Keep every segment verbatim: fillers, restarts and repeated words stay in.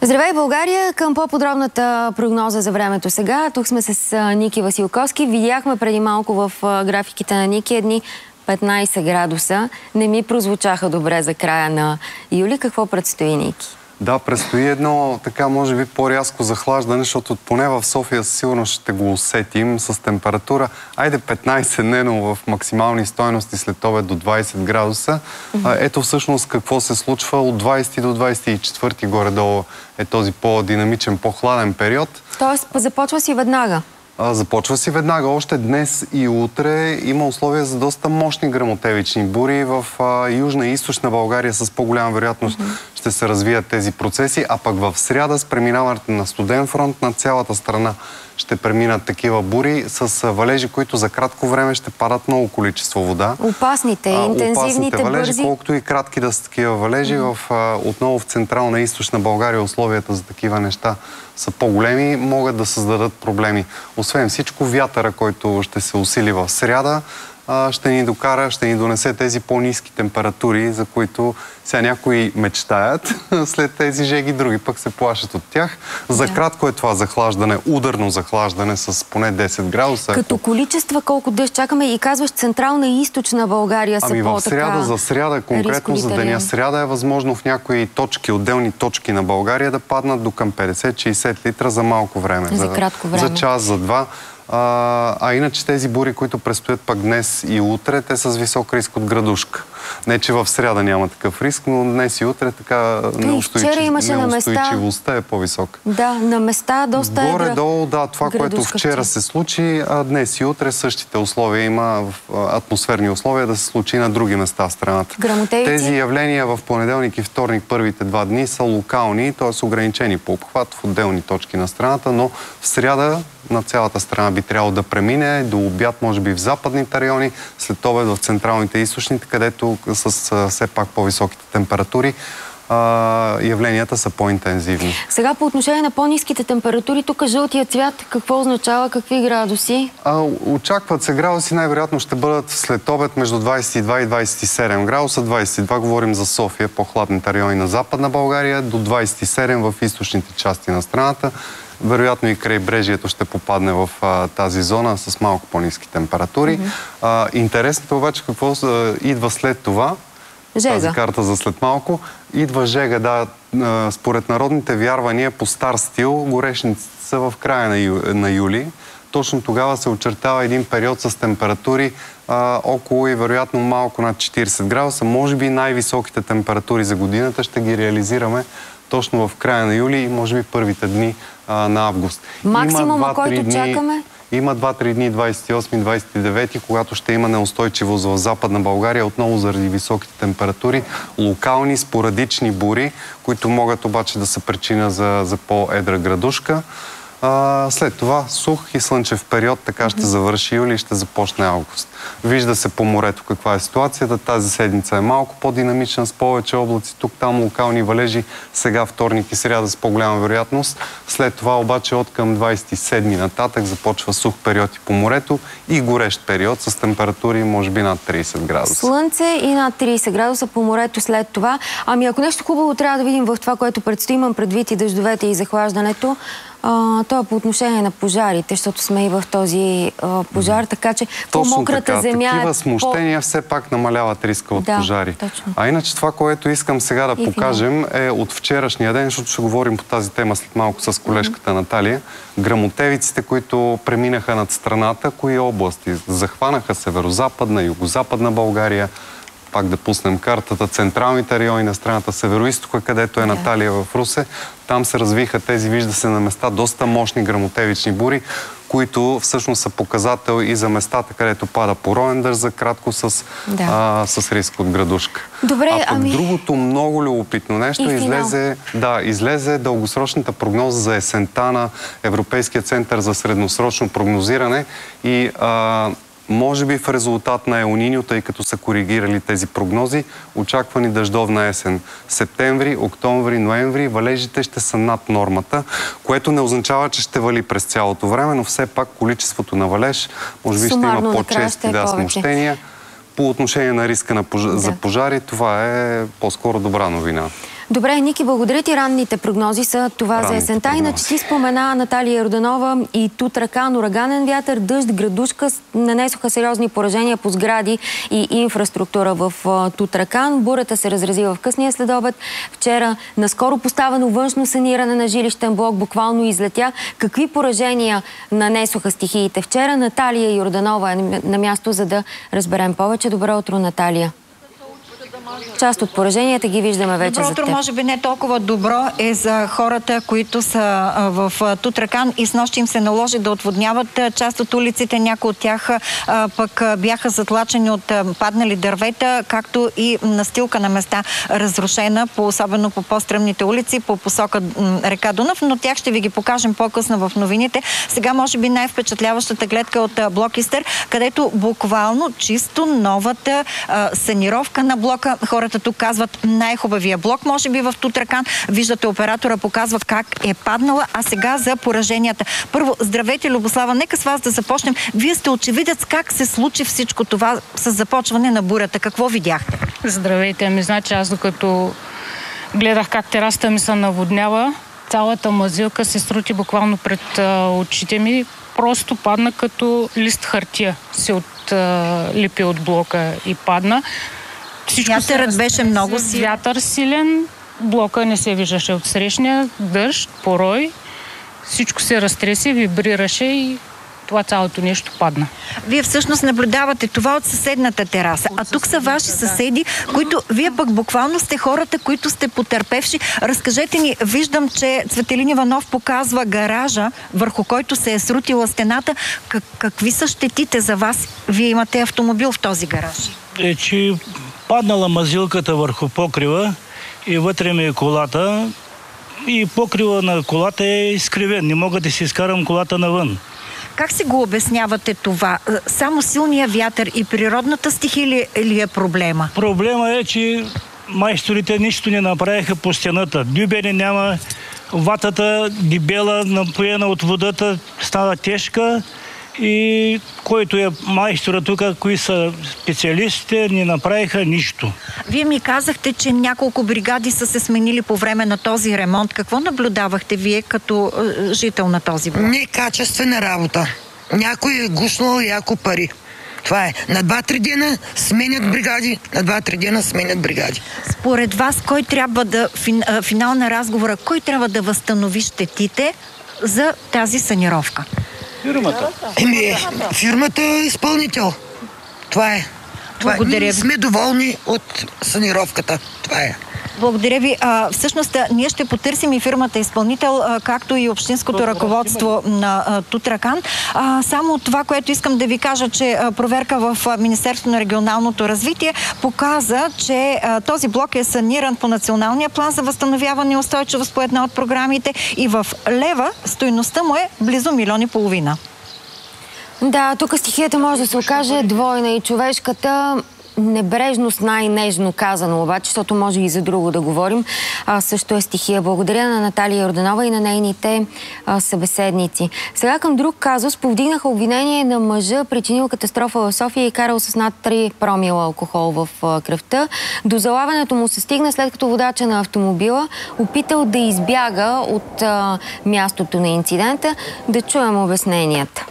Здравей, България! Към по-подробната прогноза за времето сега. Тук сме с Ники Василковски. Видяхме преди малко в графиките на Ники едни петнайсет градуса. Не ми прозвучаха добре за края на юли. Какво предстои, Ники? Да, предстои едно така, може би, по-рязко захлаждане, защото поне в София сигурно ще го усетим с температура. Айде петнайсет дневно в максимални стойности след обед до двайсет градуса. Mm-hmm. Ето всъщност какво се случва от двайсети до двайсет и четвърти горе-долу е този по-динамичен, по-хладен период. Тоест започва си веднага? Започва си веднага. Още днес и утре има условия за доста мощни гръмотевични бури. В а, Южна и Източна България с по-голяма вероятност mm-hmm. ще се развият тези процеси, а пък в сряда с преминаването на студен фронт на цялата страна ще преминат такива бури с валежи, които за кратко време ще падат много количество вода. Опасните, а, интензивните, опасните валежи, бързи. Колкото и кратки да са такива валежи, mm-hmm. в, а, отново в Централна и Източна България условията за такива неща са по-големи, могат да създадат проблеми. Освен всичко, вятъра, който ще се усили в сряда, ще ни докара, ще ни донесе тези по-ниски температури, за които сега някои мечтаят след тези жеги, други пък се плашат от тях. За кратко е това захлаждане, ударно захлаждане с поне десет градуса. Като количества колко дъжд чакаме и казваш Централна и Източна България са ами по-така... Ами в сряда, за сряда, конкретно за деня сряда е възможно в някои точки, отделни точки на България да паднат до към петдесет-шейсет литра за малко време. За, за кратко време. За час, за два. А, а иначе тези бури, които предстоят пък днес и утре, те са с висок риск от градушка. Не, че в сряда няма такъв риск, но днес и утре така неустойчивостта е по-висока. Да, на места доста е горе-долу, да, това, което вчера се случи, а днес и утре същите условия има, атмосферни условия да се случи на други места в страната. Грамотевици? Тези явления в понеделник и вторник, първите два дни, са локални, т.е. ограничени по обхват в отделни точки на страната, но в сряда на цялата страна би трябвало да премине до обяд, може би в западните райони, след обед в централните и източните, където с все пак по-високите температури а, явленията са по-интензивни. Сега по отношение на по-ниските температури, тук жълтия цвят какво означава, какви градуси? А, очакват се градуси, най-вероятно ще бъдат след обед между двайсет и два и двайсет и седем градуса. двайсет и два говорим за София, по-хладните райони на Западна България, до двайсет и седем в източните части на страната. Вероятно и крайбрежието ще попадне в а, тази зона с малко по-ниски температури. Mm-hmm. а, интересното обаче какво а, идва след това, жега. Тази карта за след малко, идва жега, да, а, според народните вярвания по стар стил, горешниците са в края на, ю, на юли. Точно тогава се очертава един период с температури а, около и вероятно малко над четирийсет градуса. Може би най-високите температури за годината ще ги реализираме точно в края на юли и може би първите дни а, на август. Максимума, който дни, чакаме? Има два-три дни, двайсет и осми, двайсет и девети, когато ще има неустойчивост в Западна България, отново заради високите температури, локални, спорадични бури, които могат обаче да са причина за, за по-едра градушка. А, след това сух и слънчев период, така ще завърши юли и ще започне август. Вижда се по морето каква е ситуацията. Тази седмица е малко по-динамична, с повече облаци, тук-там локални валежи, сега вторник и сряда с по-голяма вероятност. След това обаче от към двайсет и седми нататък започва сух период и по морето и горещ период с температури може би над трийсет градуса. Слънце и над трийсет градуса по морето след това. Ами ако нещо хубаво трябва да видим в това, което предстои, имам предвид и дъждовете и захлаждането, А, това по отношение на пожарите, защото сме и в този а, пожар, така че по-мократа земя... Такива смущения по... все пак намаляват риска от да, пожари. Точно. А иначе това, което искам сега да и покажем финал. Е от вчерашния ден, защото ще говорим по тази тема след малко с колежката mm-hmm. Наталия. Гръмотевиците, които преминаха над страната, кои области? Захванаха северо-западна, юго-западна България, пак да пуснем картата, централните райони на страната, северо-истока, където е yeah. Наталия в Русе. Там се развиха тези, вижда се на места, доста мощни гръмотевични бури, които всъщност са показател и за местата, където пада пороен дъжд за кратко с, да. а, с риск от градушка. Добре, а пък ами... другото много любопитно нещо излезе, да, излезе дългосрочната прогноза за есента на Европейския център за средносрочно прогнозиране и а, може би в резултат на Елниньо, тъй като са коригирали тези прогнози, очаквани дъждовна есен. Септември, октомври, ноември валежите ще са над нормата, което не означава, че ще вали през цялото време, но все пак количеството на валеж може би ще има по-чести да, смущения. По отношение на риска на пож... да. за пожари, това е по-скоро добра новина. Добре, Ники, благодаря ти. Ранните прогнози са това Ранните за есента. Иначе ти спомена Наталия Йорданова и Тутракан, ураганен вятър, дъжд, градушка нанесоха сериозни поражения по сгради и инфраструктура в Тутракан. Бурята се разрази в късния следобед. Вчера наскоро поставено външно саниране на жилищен блок буквално излетя. Какви поражения нанесоха стихиите вчера? Наталия Йорданова е на място, за да разберем повече. Добро утро, Наталия. Част от пораженията ги виждаме вече за теб. Добро утро, може би не толкова добро е за хората, които са в Тутракан и снощи им се наложи да отводняват част от улиците. Някои от тях пък бяха затлачени от паднали дървета, както и настилка на места разрушена, особено по по-стръмните улици, по посока река Дунав, но тях ще ви ги покажем по-късно в новините. Сега може би най-впечатляващата гледка от Блокистър, където буквално чисто новата санировка на блока. Хората тук казват най-хубавия блок, може би в Тутракан. Виждате, оператора показва как е паднала, а сега за пораженията. Първо, здравейте, Любослава, нека с вас да започнем. Вие сте очевидец как се случи всичко това с започване на бурята. Какво видяхте? Здравейте, ами значи аз докато гледах как терасата ми се наводнява, цялата мазилка се срути буквално пред а, очите ми. Просто падна като лист хартия. Се отлепи от блока и падна. Вятърът беше много силен. Вятър силен, блока не се виждаше от срещния, дъжд, порой. Всичко се разтреси, вибрираше и това цялото нещо падна. Вие всъщност наблюдавате това от съседната тераса, а тук са ваши съседи, които вие пък буквално сте хората, които сте потърпевши. Разкажете ни, виждам, че Цветелин Иванов показва гаража, върху който се е срутила стената. Как, какви са щетите за вас? Вие имате автомобил в този гараж. Е, че паднала мазилката върху покрива и вътре ми е колата и покрива на колата е изкривен. Не мога да си изкарам колата навън. Как си го обяснявате това? Само силния вятър и природната стихия ли, ли е проблема? Проблема е, че майсторите нищо не направиха по стената. Дюбене няма, ватата дебела, напоена от водата, става тежка. И който е майстора тук, кои са специалистите, не направиха нищо. Вие ми казахте, че няколко бригади са се сменили по време на този ремонт. Какво наблюдавахте вие като е, жител на този блок? Некачествена работа. Някой е гушнал яко пари. Това е. На два-три дена сменят бригади, на два-три дена сменят бригади. Според вас, кой трябва да, фин, финал на разговора, кой трябва да възстанови щетите за тази санировка? Фирмата. Еми, фирмата е изпълнител. Това е. Това Благодаря ви. Ние сме доволни от санировката. Това е. Благодаря ви. А, всъщност, ние ще потърсим и фирмата изпълнител, а, както и общинското ръководство на а, Тутракан. А, само това, което искам да ви кажа, че а, проверка в Министерството на регионалното развитие показа, че а, този блок е саниран по националния план за възстановяване и устойчивост по една от програмите и в лева стойността му е близо милион и половина. Да, тук стихията може да се окаже двойна и човешката небрежност, най-нежно казано обаче, защото може и за друго да говорим, а, също е стихия. Благодаря на Наталия Йорданова и на нейните а, събеседници. Сега към друг казус. Повдигнаха обвинение на мъжа, причинил катастрофа в София и карал с над три промила алкохол в а, кръвта. До залавянето му се стигна след като водача на автомобила опитал да избяга от а, мястото на инцидента. Да чуем обясненията.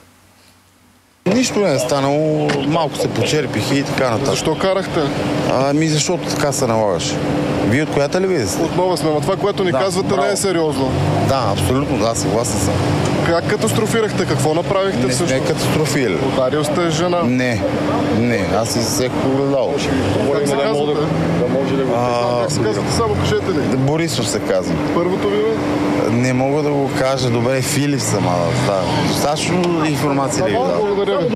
Нищо не е станало, малко се почерпих и така нататък. Защо карахте? Ами защото така се налагаше. Вие от коята ли вие сте? От Нова сме, но това, което ни да, казвате, браво. Не е сериозно. Да, абсолютно, да, съгласен съм. Как катастрофирахте? Какво направихте не всъщност? Не катастрофирали. Ударил сте жена? Не, не, аз си се огледал. Как се казвате? Как се казвате? Само кажете ли? Борисов се казва. Първото ви е? Не мога да го кажа. Добре, Филип съм, да. Достатъчно информация ли ви дам? Благодаря ви.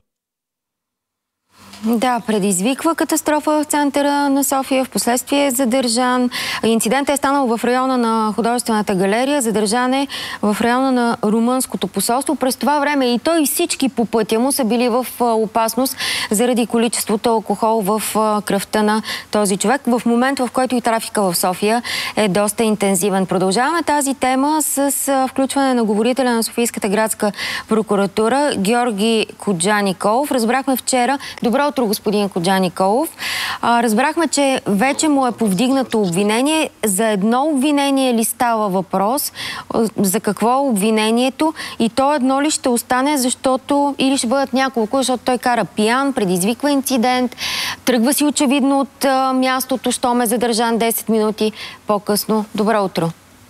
Да, предизвиква катастрофа в центъра на София, впоследствие е задържан. Инцидентът е станал в района на художествената галерия, задържан е в района на румънското посолство. През това време и той и всички по пътя му са били в опасност заради количеството алкохол в кръвта на този човек. В момента, в който и трафика в София е доста интензивен. Продължаваме тази тема с включване на говорителя на Софийската градска прокуратура Георги Коджа Николов. Разбрахме вчера. Добро утро, господин Коджа Николов. А, разбрахме, че вече му е повдигнато обвинение. За едно обвинение ли става въпрос? За какво е обвинението? И то едно ли ще остане, защото или ще бъдат няколко, защото той кара пиян, предизвиква инцидент, тръгва си очевидно от а, мястото, щом е задържан десет минути по-късно. Добро утро!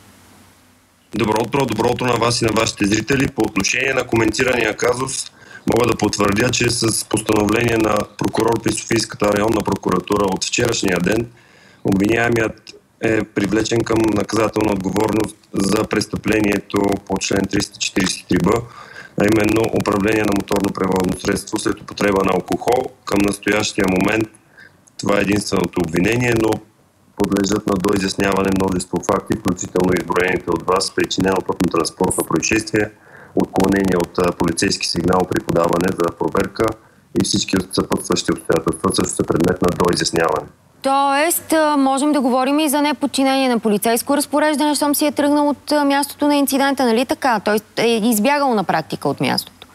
Добро утро, добро утро на вас и на вашите зрители. По отношение на коментирания казус, мога да потвърдя, че с постановление на прокурор при Софийската районна прокуратура от вчерашния ден, обвиняемият е привлечен към наказателна отговорност за престъплението по член триста четиридесет и три б, а именно управление на моторно превозно средство след употреба на алкохол. Към настоящия момент това е единственото обвинение, но подлежат на доизясняване множество факти, включително изброените от вас, причинено пътно-транспортно происшествие, отклонение от полицейски сигнал при подаване за проверка и всички съпътстващи обстоятелства също са предмет на доизясняване. Тоест, можем да говорим и за неподчинение на полицейско разпореждане, щом си е тръгнал от мястото на инцидента, нали така? Той е избягал на практика от мястото.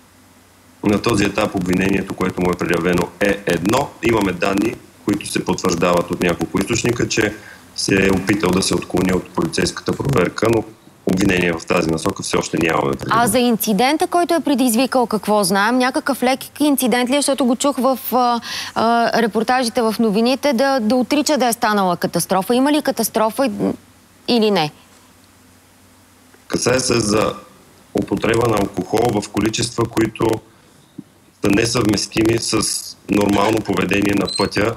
На този етап обвинението, което му е предявено, е едно. Имаме данни, които се потвърждават от няколко източника, че се е опитал да се отклони от полицейската проверка, но обвинение в тази насока все още нямаме. А за инцидента, който е предизвикал, какво знаем? Някакъв лек инцидент ли, защото го чух в а, а, репортажите в новините, да, да отрича да е станала катастрофа. Има ли катастрофа или не? Касае се за употреба на алкохол в количества, които са несъвместими с нормално поведение на пътя.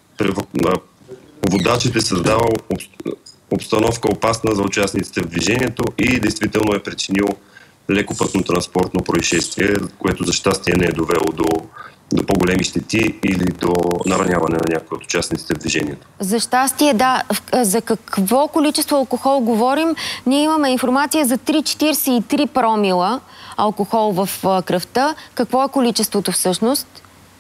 Водачът е създавал обстановка опасна за участниците в движението и действително е причинил леко пътно-транспортно происшествие, което за щастие не е довело до, до по-големи щети или до нараняване на някои от участниците в движението. За щастие, да. За какво количество алкохол говорим? Ние имаме информация за три цяло четиридесет и три промила алкохол в кръвта. Какво е количеството всъщност?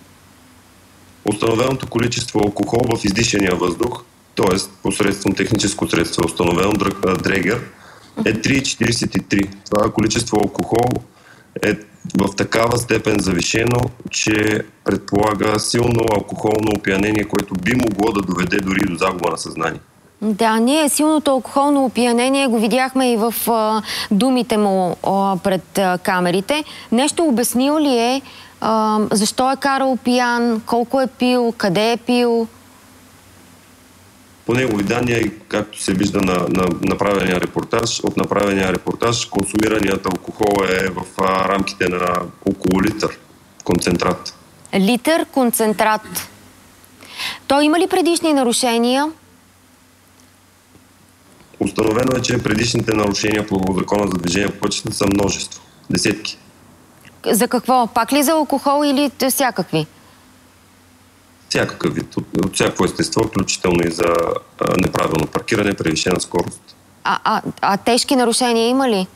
Установеното количество алкохол в издишания въздух, т.е. посредством техническо средство, установено дрегер, е три цяло четиридесет и три. Това количество алкохол е в такава степен завишено, че предполага силно алкохолно опиянение, което би могло да доведе дори до загуба на съзнание. Да, ние силното алкохолно опиянение го видяхме и в а, думите му а, пред а, камерите. Нещо обяснил ли е а, защо е карал пиян, колко е пил, къде е пил? По негови данни, както се вижда на, на направения репортаж, от направения репортаж, консумираният алкохол е в а, рамките на около литър концентрат. Литър концентрат. Той има ли предишни нарушения? Установено е, че предишните нарушения по закона за движение по пътищата са множество. Десетки. За какво? Пак ли за алкохол или всякакви? Всякакъв вид. От, от всяко естество, включително и за а, неправилно паркиране, превишена скорост. А, а, а тежки нарушения има ли?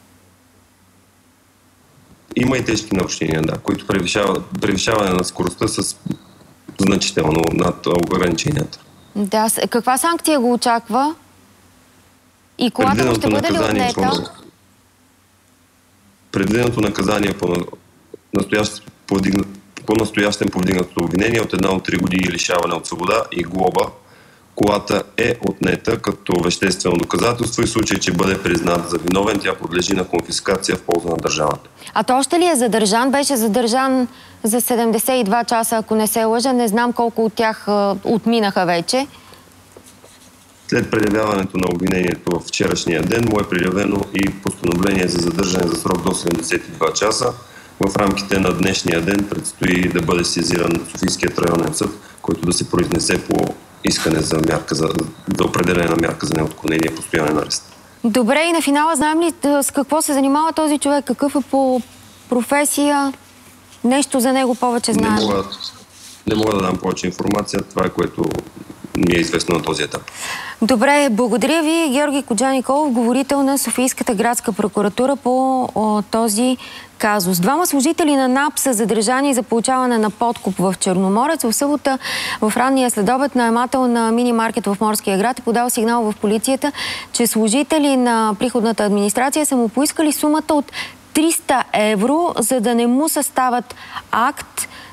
Има и тежки нарушения, да, които превишава, превишаване на скоростта с значително над ограниченията. Да, каква санкция го очаква? И колата му ще бъде ли отнета? Предвиденото наказание по, настоящ, по настоящен повдигнато обвинение от една от три години лишаване от свобода и глоба. Колата е отнета като веществено доказателство и в случай, че бъде признат за виновен, тя подлежи на конфискация в полза на държавата. А то още ли е задържан? Беше задържан за седемдесет и два часа, ако не се лъжа. Не знам колко от тях а, отминаха вече. След предявяването на обвинението в вчерашния ден му е предявено и постановление за задържане за срок до седемдесет и два часа. В рамките на днешния ден предстои да бъде сезиран Софийският районен съд, който да се произнесе по искане за, мярка за, за определена мярка за неотклонение и постоянен арест. Добре, и на финала знаем ли с какво се занимава този човек? Какъв е по професия? Нещо за него повече знаем? Не мога, не мога да дам повече информация. Това е което ми е известно на този етап. Добре, благодаря ви. Георги Коджа Николов, говорител на Софийската градска прокуратура по о, този казус. Двама служители на НАП са задържани за получаване на подкуп в Черноморец. В събота в ранния следобед наемател на мини-маркет в Морския град е подал сигнал в полицията, че служители на приходната администрация са му поискали сумата от триста евро, за да не му съставят акт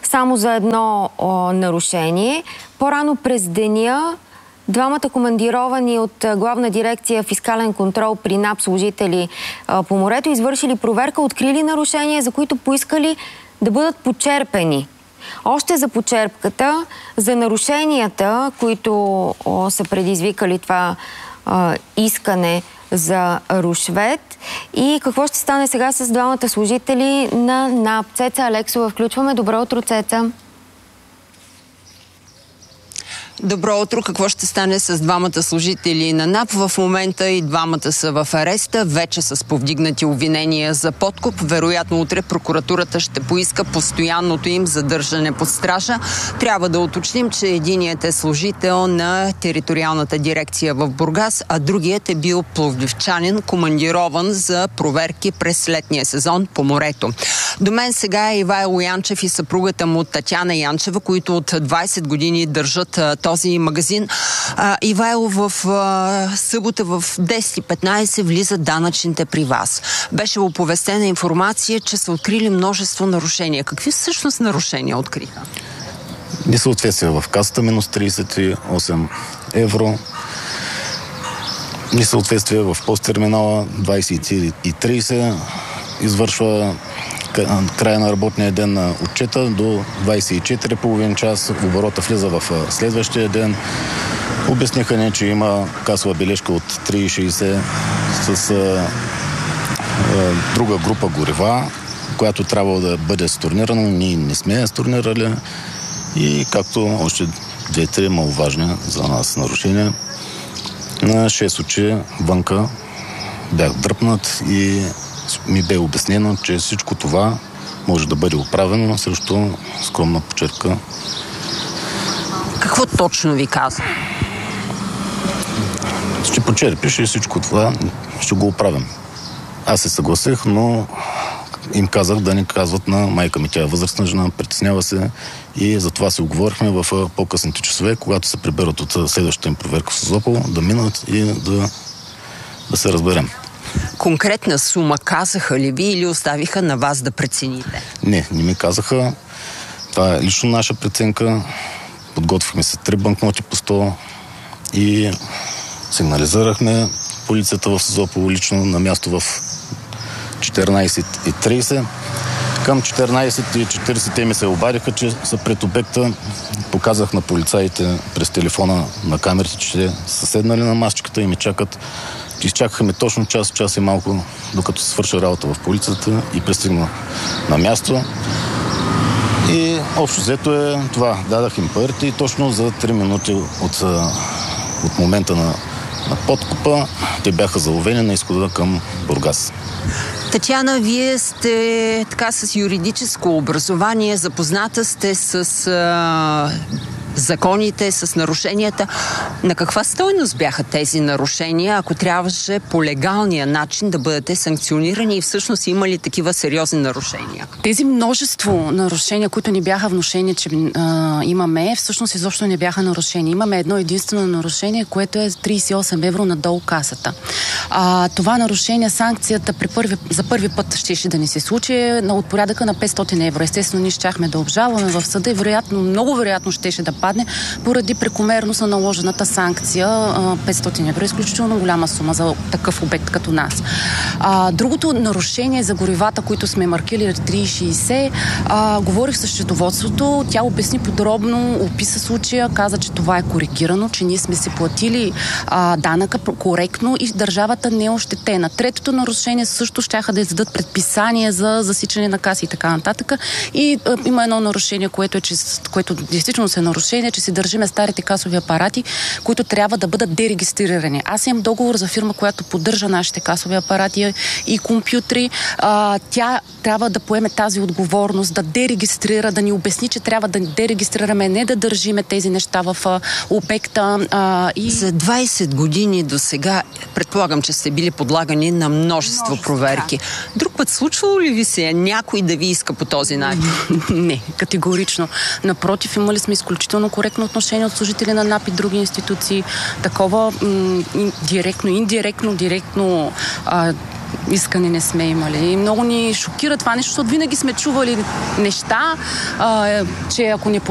само за едно о, нарушение. По-рано през деня двамата командировани от Главна дирекция фискален контрол при НАП служители а, по морето извършили проверка, открили нарушения, за които поискали да бъдат почерпени. Още за почерпката, за нарушенията, които о, са предизвикали това а, искане за рушвет. И какво ще стане сега с двамата служители на НАП? Цеца Алексова включваме. Добро утро, Цеца. Добро утро. Какво ще стане с двамата служители на НАП? В момента и двамата са в ареста, вече с повдигнати обвинения за подкуп. Вероятно утре прокуратурата ще поиска постоянното им задържане под стража. Трябва да уточним, че единият е служител на териториалната дирекция в Бургас, а другият е бил пловдивчанин, командирован за проверки през летния сезон по морето. До мен сега е Ивайло Янчев и съпругата му Татяна Янчева, които от двайсет години държат този магазин. А, Ивайло, в а, събота в десет и петнайсет влизат данъчните при вас. Беше оповестена информация, че са открили множество нарушения. Какви всъщност нарушения откриха? Несъответствие в касата, минус трийсет и осем евро. Несъответствие в посттерминала, двайсет и трийсет. Извършва края на работния ден на отчета до двайсет и четири, половин час. Оборота влиза в следващия ден. Обясниха ни, че има касова бележка от три шейсет с а, а, друга група горива, която трябва да бъде stornирана. Ние не сме я stornирали. И както още две-три маловажни за нас нарушения. На шест очи вънка бях дръпнат и ми бе обяснено, че всичко това може да бъде оправено срещу скромна почерпка. Какво точно ви каза? Ще почерпиш и всичко това ще го оправим. Аз се съгласих, но им казах да не казват на майка ми. Тя е възрастна жена, притеснява се и затова се оговорихме в по-късните часове, когато се приберат от следващата им проверка в Созопол, да минат и да, да се разберем. Конкретна сума казаха ли ви или оставиха на вас да прецените? Не, не ми казаха. Това е лично наша преценка. Подготвихме се три банкноти по сто и сигнализирахме полицията в Созопол лично на място в четиринайсет и трийсет. Към четиринайсет и четирийсет те ми се обадиха, че са пред обекта. Показах на полицаите през телефона на камерите, че са седнали на масчката и ми чакат. Изчакахме точно час, час и малко, докато се свърша работа в полицията и пристигна на място. И общо взето е това. Дадах им парите и точно за три минути от, от момента на, на подкупа те бяха заловени на изхода към Бургас. Татяна, вие сте така с юридическо образование, запозната сте с а, законите, с нарушенията. На каква стойност бяха тези нарушения, ако трябваше по легалния начин да бъдете санкционирани и всъщност има ли такива сериозни нарушения? Тези множество нарушения, които ни бяха внушени, че а, имаме, всъщност изобщо не бяха нарушения. Имаме едно единствено нарушение, което е трийсет и осем евро надолу касата. А, това нарушение, санкцията при първи, за първи път щеше да ни се случи от порядъка на петстотин евро. Естествено, ние щяхме да обжалваме в съда и вероятно, много вероятно щеше да падне поради прекомерност на наложената санкция. петстотин евро е изключително голяма сума за такъв обект като нас. А, другото нарушение за горивата, които сме маркили три шейсет, а, говорих с счетоводството, тя обясни подробно, описа случая, каза, че това е коригирано, че ние сме си платили а, данъка коректно и държавата не е ощетена. Третото нарушение също щяха да издадат предписание за засичане на каси и така нататък. И а, има едно нарушение, което, е, че, което действително се нарушение, че си държиме старите касови апарати, които трябва да бъдат дерегистрирани. Аз имам договор за фирма, която поддържа нашите касови апарати и компютри. А, тя трябва да поеме тази отговорност, да дерегистрира, да ни обясни, че трябва да дерегистрираме, не да държиме тези неща в а, обекта. А, и... За двайсет години до сега, предполагам, че сте били подлагани на множество, множество проверки. Да. Друг път случвало ли ви се някой да ви иска по този начин? Не, категорично. Напротив, имали сме изключително коректно отношение от служители на НАП и други институции. Такова м- директно, индиректно, директно а, искане не сме имали. И много ни шокира това нещо, защото винаги сме чували неща, а, че ако не